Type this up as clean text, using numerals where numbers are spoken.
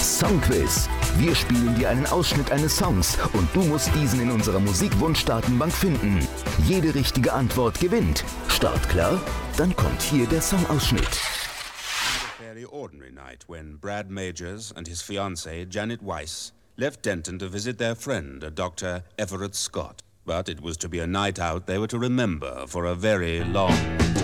Das Songquiz. Wir spielen dir einen Ausschnitt eines Songs und du musst diesen in unserer Musikwunschdatenbank finden. Jede richtige Antwort gewinnt. Start klar? Dann kommt hier der Songausschnitt. A fairly ordinary night when Brad Majors and his fiancée, Janet Weiss, left Denton to visit their friend, a Dr. Everett Scott. But it was to be a night out they were to remember for a very long